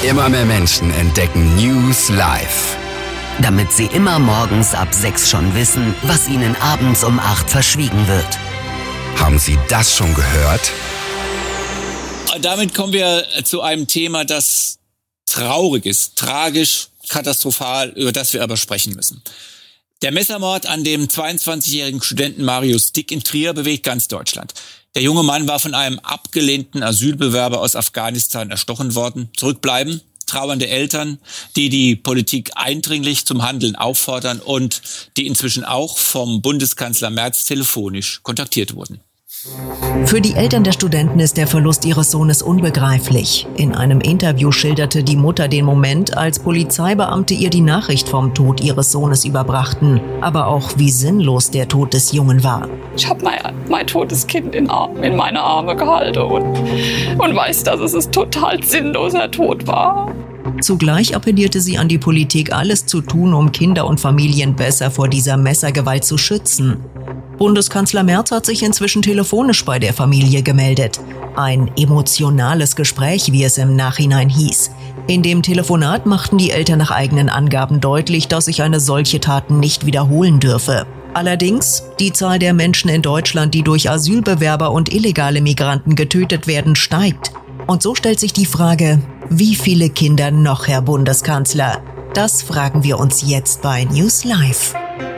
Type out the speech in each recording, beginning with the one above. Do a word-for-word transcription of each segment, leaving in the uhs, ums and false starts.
Immer mehr Menschen entdecken News Live. Damit sie immer morgens ab sechs schon wissen, was ihnen abends um acht verschwiegen wird. Haben Sie das schon gehört? Damit kommen wir zu einem Thema, das traurig ist, tragisch, katastrophal, über das wir aber sprechen müssen. Der Messermord an dem zweiundzwanzigjährigen Studenten Marius Dick in Trier bewegt ganz Deutschland. Der junge Mann war von einem abgelehnten Asylbewerber aus Afghanistan erstochen worden. Zurückbleiben trauernde Eltern, die die Politik eindringlich zum Handeln auffordern und die inzwischen auch vom Bundeskanzler Merz telefonisch kontaktiert wurden. Für die Eltern der Studenten ist der Verlust ihres Sohnes unbegreiflich. In einem Interview schilderte die Mutter den Moment, als Polizeibeamte ihr die Nachricht vom Tod ihres Sohnes überbrachten, aber auch wie sinnlos der Tod des Jungen war. Ich habe mein, mein totes Kind in, Arm, in meine Arme gehalten und, und weiß, dass es ein total sinnloser Tod war. Zugleich appellierte sie an die Politik, alles zu tun, um Kinder und Familien besser vor dieser Messergewalt zu schützen. Bundeskanzler Merz hat sich inzwischen telefonisch bei der Familie gemeldet. Ein emotionales Gespräch, wie es im Nachhinein hieß. In dem Telefonat machten die Eltern nach eigenen Angaben deutlich, dass sich eine solche Tat nicht wiederholen dürfe. Allerdings, die Zahl der Menschen in Deutschland, die durch Asylbewerber und illegale Migranten getötet werden, steigt. Und so stellt sich die Frage, wie viele Kinder noch, Herr Bundeskanzler? Das fragen wir uns jetzt bei News Live.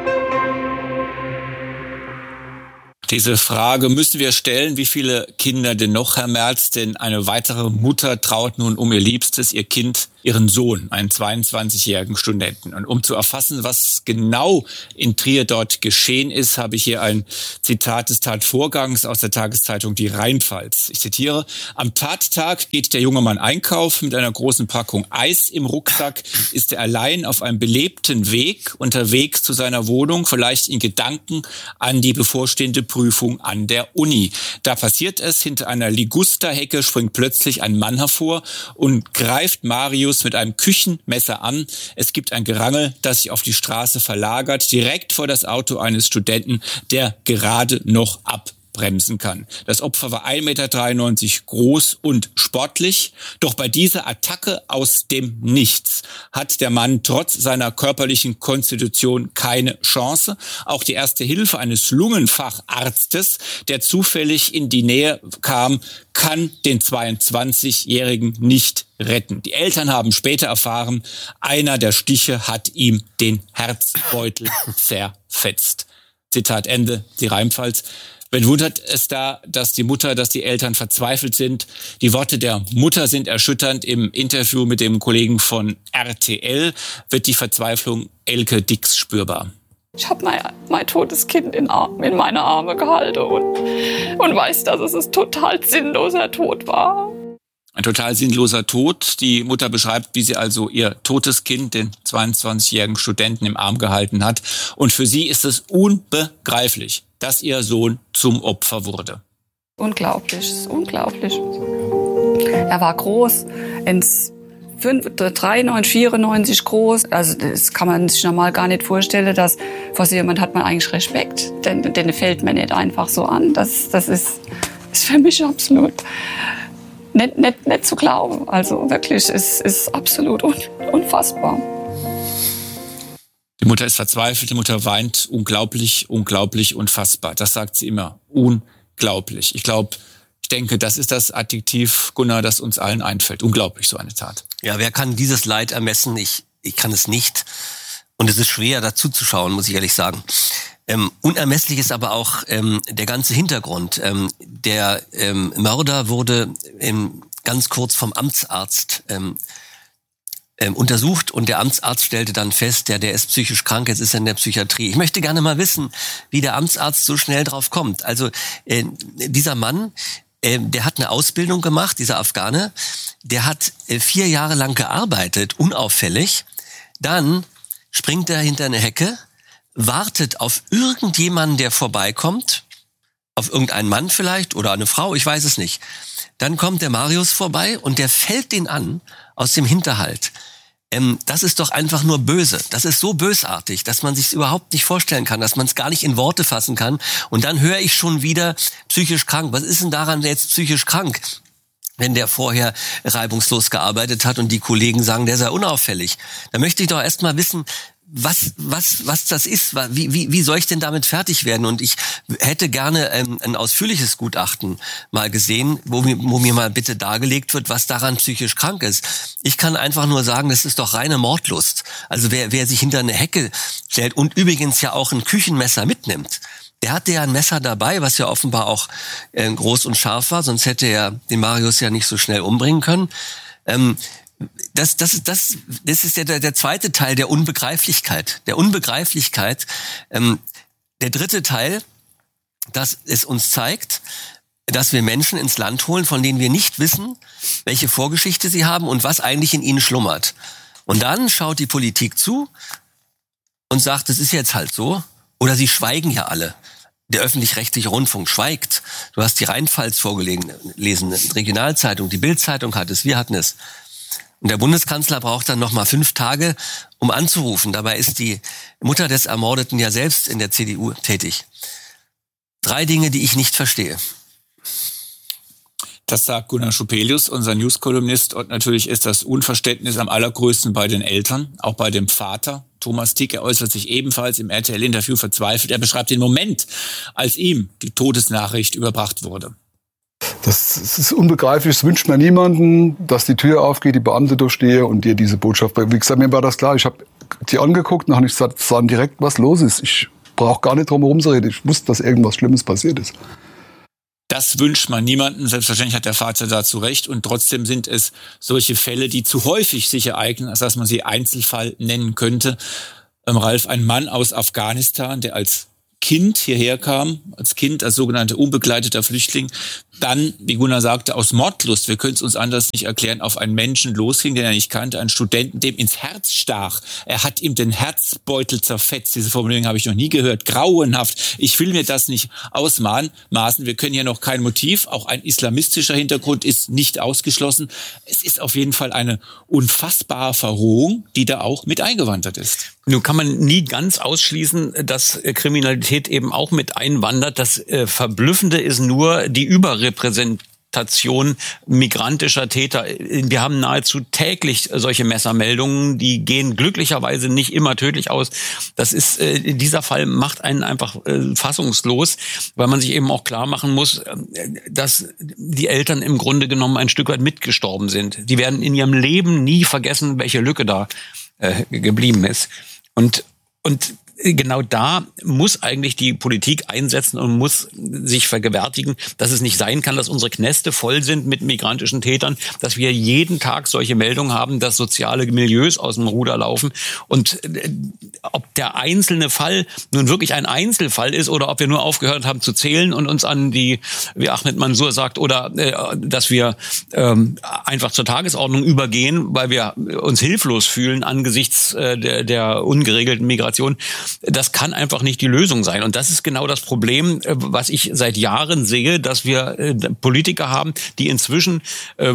Diese Frage müssen wir stellen, wie viele Kinder denn noch, Herr Merz? Denn eine weitere Mutter traut nun um ihr Liebstes, ihr Kind, ihren Sohn, einen zweiundzwanzigjährigen Studenten. Und um zu erfassen, was genau in Trier dort geschehen ist, habe ich hier ein Zitat des Tatvorgangs aus der Tageszeitung Die Rheinpfalz. Ich zitiere: Am Tattag geht der junge Mann einkaufen mit einer großen Packung Eis im Rucksack, ist er allein auf einem belebten Weg unterwegs zu seiner Wohnung, vielleicht in Gedanken an die bevorstehende Prüfung an der Uni. Da passiert es, hinter einer Ligusterhecke springt plötzlich ein Mann hervor und greift Marius mit einem Küchenmesser an. Es gibt ein Gerangel, das sich auf die Straße verlagert, direkt vor das Auto eines Studenten, der gerade noch abbremsen kann. Das Opfer war ein Meter dreiundneunzig groß und sportlich. Doch bei dieser Attacke aus dem Nichts hat der Mann trotz seiner körperlichen Konstitution keine Chance. Auch die erste Hilfe eines Lungenfacharztes, der zufällig in die Nähe kam, kann den zweiundzwanzigjährigen nicht retten. Die Eltern haben später erfahren, einer der Stiche hat ihm den Herzbeutel zerfetzt. Zitat Ende, die Rheinpfalz. Wen wundert es da, dass die Mutter, dass die Eltern verzweifelt sind? Die Worte der Mutter sind erschütternd. Im Interview mit dem Kollegen von R T L wird die Verzweiflung Elke Dix spürbar. Ich habe mein, mein totes Kind in, Arm, in meine Arme gehalten und, und weiß, dass es ein total sinnloser Tod war. Ein total sinnloser Tod. Die Mutter beschreibt, wie sie also ihr totes Kind, den zweiundzwanzigjährigen Studenten, im Arm gehalten hat. Und für sie ist es unbegreiflich, dass ihr Sohn zum Opfer wurde. Unglaublich, es ist unglaublich. Er war groß, ins dreiundneunzig, vierundneunzig groß. Also das kann man sich normal gar nicht vorstellen, dass vor so jemand hat man eigentlich Respekt. Denn, denn fällt mir nicht einfach so an. Das, das ist, ist für mich absolut nicht, nicht, nicht zu glauben. Also wirklich, es ist absolut un, unfassbar. Die Mutter ist verzweifelt, die Mutter weint. Unglaublich, unglaublich, unfassbar. Das sagt sie immer. Unglaublich. Ich glaube, ich denke, das ist das Adjektiv, Gunnar, das uns allen einfällt. Unglaublich, so eine Tat. Ja, wer kann dieses Leid ermessen? Ich, ich kann es nicht. Und es ist schwer, dazu zu schauen, muss ich ehrlich sagen. Ähm, unermesslich ist aber auch ähm, der ganze Hintergrund. Ähm, der ähm, Mörder wurde ähm, ganz kurz vom Amtsarzt ähm, ähm, untersucht und der Amtsarzt stellte dann fest, der, der ist psychisch krank, jetzt ist er in der Psychiatrie. Ich möchte gerne mal wissen, wie der Amtsarzt so schnell drauf kommt. Also äh, dieser Mann, äh, der hat eine Ausbildung gemacht, dieser Afghane, der hat äh, vier Jahre lang gearbeitet, unauffällig. Dann springt er hinter eine Hecke, wartet auf irgendjemanden, der vorbeikommt, auf irgendeinen Mann vielleicht oder eine Frau, ich weiß es nicht. Dann kommt der Marius vorbei und der fällt den an aus dem Hinterhalt. Ähm, das ist doch einfach nur böse. Das ist so bösartig, dass man sich überhaupt nicht vorstellen kann, dass man es gar nicht in Worte fassen kann. Und dann höre ich schon wieder psychisch krank. Was ist denn daran jetzt psychisch krank? wenn der vorher reibungslos gearbeitet hat und die Kollegen sagen, der sei unauffällig. Da möchte ich doch erst mal wissen, was was was das ist, wie wie wie soll ich denn damit fertig werden? Und ich hätte gerne ähm, ein ausführliches Gutachten mal gesehen, wo mir wo mir mal bitte dargelegt wird, was daran psychisch krank ist. Ich kann einfach nur sagen, das ist doch reine Mordlust. Also wer wer sich hinter eine Hecke stellt und übrigens ja auch ein Küchenmesser mitnimmt, der hatte ja ein Messer dabei, was ja offenbar auch äh, groß und scharf war, sonst hätte er den Marius ja nicht so schnell umbringen können. Ähm, Das, das, das, das ist der, der zweite Teil der Unbegreiflichkeit. Der Unbegreiflichkeit. Ähm, der dritte Teil, dass es uns zeigt, dass wir Menschen ins Land holen, von denen wir nicht wissen, welche Vorgeschichte sie haben und was eigentlich in ihnen schlummert. Und dann schaut die Politik zu und sagt, das ist jetzt halt so. Oder sie schweigen ja alle. Der öffentlich-rechtliche Rundfunk schweigt. Du hast die Rheinpfalz vorgelesen, die Regionalzeitung, die Bild-Zeitung hat es, wir hatten es. Und der Bundeskanzler braucht dann noch mal fünf Tage, um anzurufen. Dabei ist die Mutter des Ermordeten ja selbst in der C D U tätig. Drei Dinge, die ich nicht verstehe. Das sagt Gunnar Schupelius, unser News-Kolumnist. Und natürlich ist das Unverständnis am allergrößten bei den Eltern, auch bei dem Vater. Thomas Tick, er äußert sich ebenfalls im R T L-Interview verzweifelt. Er beschreibt den Moment, als ihm die Todesnachricht überbracht wurde. Das, das ist unbegreiflich, es wünscht mir niemanden, dass die Tür aufgeht, die Beamte durchstehe und dir diese Botschaft bringt. Wie gesagt, mir war das klar, ich habe die angeguckt und habe gesagt, sagen direkt, was los ist. Ich brauche gar nicht drum herum zu reden, ich wusste, dass irgendwas Schlimmes passiert ist. Das wünscht man niemanden, selbstverständlich hat der Vater dazu recht und trotzdem sind es solche Fälle, die zu häufig sich ereignen, als dass man sie Einzelfall nennen könnte. Ähm, Ralf, ein Mann aus Afghanistan, der als Kind hierher kam, als Kind, als sogenannter unbegleiteter Flüchtling, dann, wie Gunnar sagte, aus Mordlust, wir können es uns anders nicht erklären, auf einen Menschen losging, den er nicht kannte, einen Studenten, dem ins Herz stach. Er hat ihm den Herzbeutel zerfetzt. Diese Formulierung habe ich noch nie gehört. Grauenhaft. Ich will mir das nicht ausmalen. Maßen. Wir können hier noch kein Motiv. Auch ein islamistischer Hintergrund ist nicht ausgeschlossen. Es ist auf jeden Fall eine unfassbare Verrohung, die da auch mit eingewandert ist. Nun kann man nie ganz ausschließen, dass Kriminalität eben auch mit einwandert. Das äh, Verblüffende ist nur die Überrepräsentation migrantischer Täter. Wir haben nahezu täglich solche Messermeldungen, die gehen glücklicherweise nicht immer tödlich aus. Das ist, äh, dieser Fall macht einen einfach äh, fassungslos, weil man sich eben auch klar machen muss, äh, dass die Eltern im Grunde genommen ein Stück weit mitgestorben sind. Die werden in ihrem Leben nie vergessen, welche Lücke da äh, geblieben ist. Und, und genau da muss eigentlich die Politik einsetzen und muss sich vergewärtigen, dass es nicht sein kann, dass unsere Knäste voll sind mit migrantischen Tätern, dass wir jeden Tag solche Meldungen haben, dass soziale Milieus aus dem Ruder laufen. Und äh, ob der einzelne Fall nun wirklich ein Einzelfall ist oder ob wir nur aufgehört haben zu zählen und uns an die, wie Ahmed Mansour sagt, oder äh, dass wir ähm, einfach zur Tagesordnung übergehen, weil wir uns hilflos fühlen angesichts äh, der, der ungeregelten Migration. Das kann einfach nicht die Lösung sein. Und das ist genau das Problem, was ich seit Jahren sehe, dass wir äh, Politiker haben, die inzwischen äh,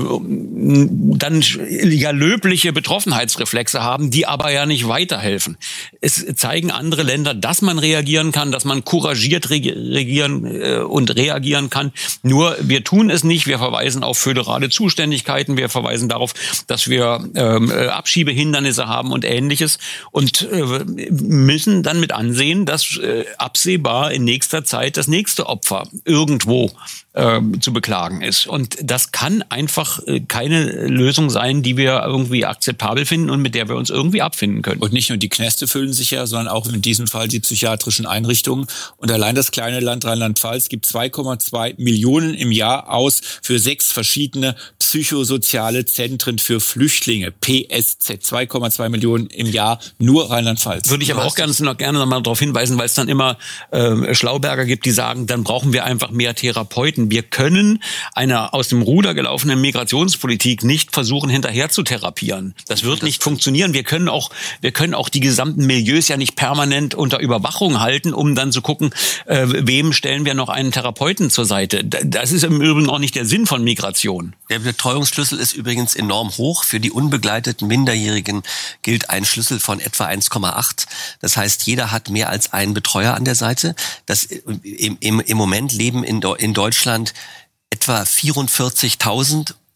dann ja löbliche Betroffenheitsreflexe haben, die aber ja nicht weiterhelfen. Es zeigen andere Länder, dass man reagieren kann, dass man couragiert regieren äh, und reagieren kann. Nur wir tun es nicht. Wir verweisen auf föderale Zuständigkeiten. Wir verweisen darauf, dass wir äh, Abschiebehindernisse haben und Ähnliches und äh, müssen dann mit ansehen, dass äh, absehbar in nächster Zeit das nächste Opfer irgendwo äh, zu beklagen ist. Und das kann einfach äh, keine Lösung sein, die wir irgendwie akzeptabel finden und mit der wir uns irgendwie abfinden können. Und nicht nur die Knäste füllen sich ja, sondern auch in diesem Fall die psychiatrischen Einrichtungen. Und allein das kleine Land Rheinland-Pfalz gibt zwei Komma zwei Millionen im Jahr aus für sechs verschiedene psychosoziale Zentren für Flüchtlinge, P S Z. zwei Komma zwei Millionen im Jahr, nur Rheinland-Pfalz. Würde ich aber auch ganz noch gerne noch mal darauf hinweisen, weil es dann immer äh, Schlauberger gibt, die sagen, dann brauchen wir einfach mehr Therapeuten. Wir können einer aus dem Ruder gelaufenen Migrationspolitik nicht versuchen, hinterher zu therapieren. Das wird nicht funktionieren. Wir können auch, wir können auch die gesamten Milieus ja nicht permanent unter Überwachung halten, um dann zu gucken, äh, wem stellen wir noch einen Therapeuten zur Seite. Das ist im Übrigen auch nicht der Sinn von Migration. Der Betreuungsschlüssel ist übrigens enorm hoch. Für die unbegleiteten Minderjährigen gilt ein Schlüssel von etwa eins Komma acht. Das heißt, jeder hat mehr als einen Betreuer an der Seite. Das, im, im, im Moment leben in, in Deutschland etwa vierundvierzigtausend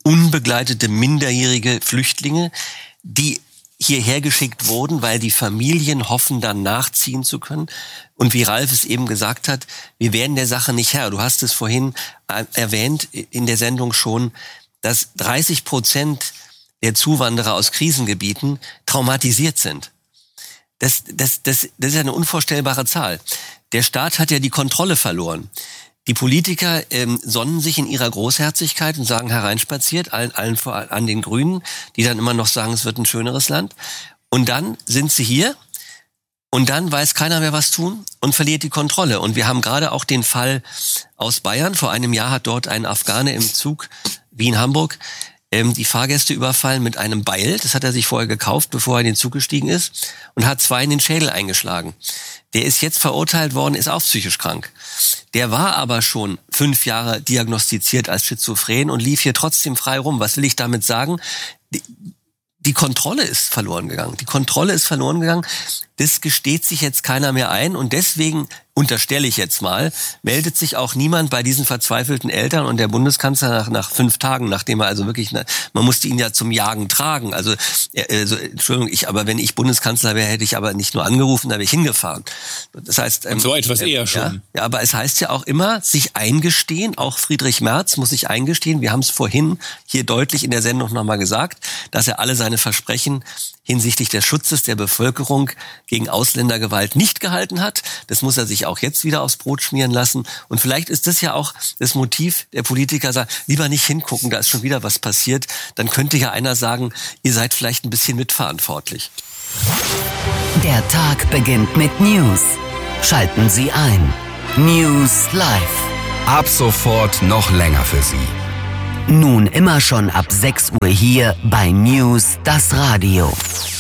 unbegleitete minderjährige Flüchtlinge, die hierher geschickt wurden, weil die Familien hoffen, dann nachziehen zu können. Und wie Ralf es eben gesagt hat, wir werden der Sache nicht Herr. Du hast es vorhin erwähnt in der Sendung schon, dass dreißig Prozent der Zuwanderer aus Krisengebieten traumatisiert sind. Das, das, das, das ist ja eine unvorstellbare Zahl. Der Staat hat ja die Kontrolle verloren. Die Politiker ähm, sonnen sich in ihrer Großherzigkeit und sagen hereinspaziert, allen, allen vor, an den Grünen, die dann immer noch sagen, es wird ein schöneres Land. Und dann sind sie hier und dann weiß keiner mehr, was tun und verliert die Kontrolle. Und wir haben gerade auch den Fall aus Bayern. Vor einem Jahr hat dort ein Afghane im Zug Wien-Hamburg ähm, die Fahrgäste überfallen mit einem Beil. Das hat er sich vorher gekauft, bevor er in den Zug gestiegen ist, und hat zwei in den Schädel eingeschlagen. Der ist jetzt verurteilt worden, ist auch psychisch krank. Der war aber schon fünf Jahre diagnostiziert als schizophren und lief hier trotzdem frei rum. Was will ich damit sagen? Die, die Kontrolle ist verloren gegangen. Die Kontrolle ist verloren gegangen. Das gesteht sich jetzt keiner mehr ein. Und deswegen, unterstelle ich jetzt mal, meldet sich auch niemand bei diesen verzweifelten Eltern. Und der Bundeskanzler nach, nach fünf Tagen, nachdem er also wirklich, man musste ihn ja zum Jagen tragen. Also, also Entschuldigung, ich, aber wenn ich Bundeskanzler wäre, hätte ich aber nicht nur angerufen, da wäre ich hingefahren. Das heißt, ähm, so etwas äh, eher schon. Ja, ja, aber es heißt ja auch immer, sich eingestehen. Auch Friedrich Merz muss sich eingestehen. Wir haben es vorhin hier deutlich in der Sendung nochmal gesagt, dass er alle seine Versprechen hinsichtlich des Schutzes der Bevölkerung gegen Ausländergewalt nicht gehalten hat. Das muss er sich auch jetzt wieder aufs Brot schmieren lassen. Und vielleicht ist das ja auch das Motiv der Politiker, sagt, lieber nicht hingucken, da ist schon wieder was passiert. Dann könnte ja einer sagen, ihr seid vielleicht ein bisschen mitverantwortlich. Der Tag beginnt mit News. Schalten Sie ein. News Live. Ab sofort noch länger für Sie. Nun immer schon ab sechs Uhr hier bei News, das Radio.